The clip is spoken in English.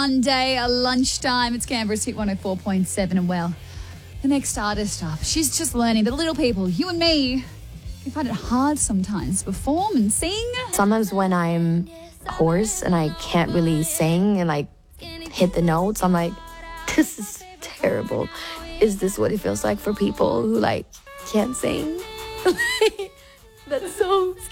Monday, lunchtime. It's Canberra's Hit 104.7. And well, the next artist up, she's just learning that little people, you and me, can find it hard sometimes to perform and sing. Sometimes when I'm hoarse and I can't really sing and like hit the notes, I'm like, this is terrible. Is this what it feels like for people who like can't sing? That's so